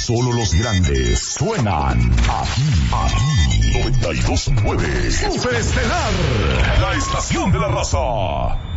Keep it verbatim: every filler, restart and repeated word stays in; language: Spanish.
solo los grandes suenan aquí, aquí. noventa y dos punto nueve Super Estelar, la estación de la raza.